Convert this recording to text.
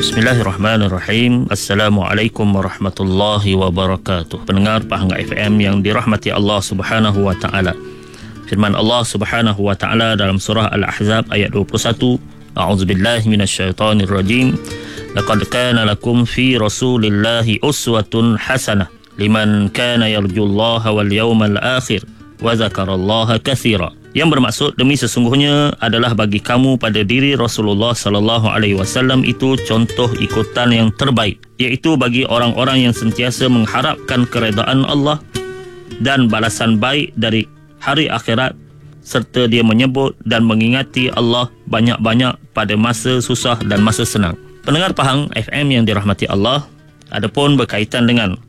Bismillahirrahmanirrahim. Assalamualaikum warahmatullahi wabarakatuh. Pendengar Pahang FM yang dirahmati Allah Subhanahu wa taala. Firman Allah Subhanahu wa taala dalam surah Al-Ahzab ayat 21, A'udzubillahi minasyaitonir rajim. Laqad kana lakum fi Rasulillahi uswatun hasanah liman kana yarjullaha wal yawmal akhir wa dzakarallaha katsira. Yang bermaksud, demi sesungguhnya adalah bagi kamu pada diri Rasulullah sallallahu alaihi wasallam itu contoh ikutan yang terbaik, iaitu bagi orang-orang yang sentiasa mengharapkan keredaan Allah dan balasan baik dari hari akhirat, serta dia menyebut dan mengingati Allah banyak-banyak pada masa susah dan masa senang. Pendengar Pahang FM yang dirahmati Allah, adapun berkaitan dengan